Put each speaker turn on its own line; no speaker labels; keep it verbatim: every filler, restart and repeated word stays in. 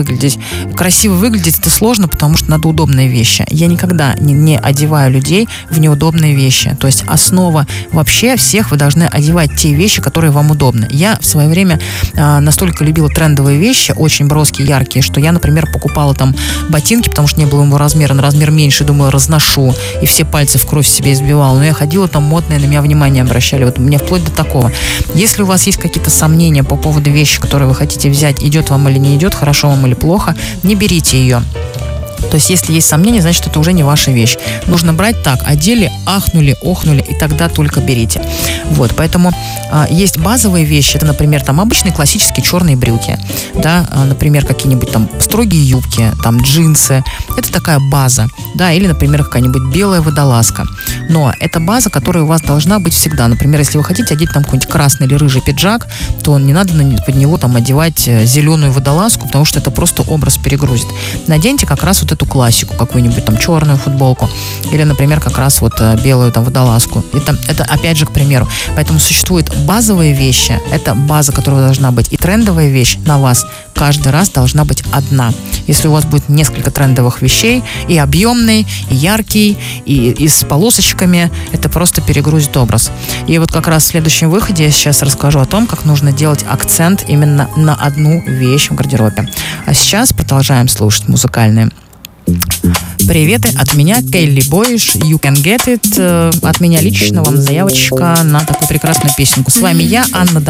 выглядеть. Красиво выглядеть это сложно, потому что надо удобные вещи. Я никогда не, не одеваю людей в неудобные вещи. То есть основа вообще всех, вы должны одевать те вещи, которые вам удобны. Я в свое время э, настолько любила трендовые вещи, очень броские, яркие, что я, например, покупала там ботинки, потому что не было ему размера, на размер меньше, думаю, разношу, и все пальцы в кровь себе избивала. Но я ходила там модные, на меня внимание обращали. Вот мне вплоть до такого. Если у вас есть какие-то сомнения по поводу вещи, которые вы хотите взять, идет вам или не идет, хорошо вам или плохо, не берите ее. То есть, если есть сомнения, значит, это уже не ваша вещь. Нужно брать так, одели, ахнули, охнули, и тогда только берите. Вот, поэтому а, есть базовые вещи, это, например, там обычные классические черные брюки, да, а, например, какие-нибудь там строгие юбки, там джинсы, это такая база, да, или, например, какая-нибудь белая водолазка. Но это база, которая у вас должна быть всегда. Например, если вы хотите одеть там какой-нибудь красный или рыжий пиджак, то не надо под него там одевать зеленую водолазку, потому что это просто образ перегрузит. Наденьте как раз вот эту классику, какую-нибудь там черную футболку или, например, как раз вот белую там водолазку. Это, это опять же, к примеру. Поэтому существуют базовые вещи, это база, которая должна быть, и трендовая вещь на вас каждый раз должна быть одна. Если у вас будет несколько трендовых вещей, и объемный, и яркий, и, и с полосочками, это просто перегрузит образ. И вот как раз в следующем выходе я сейчас расскажу о том, как нужно делать акцент именно на одну вещь в гардеробе. А сейчас продолжаем слушать музыкальные приветы от меня, Келли Бойш, You Can Get It. От меня лично вам заявочка на такую прекрасную песенку. С вами я, Анна Дорожная.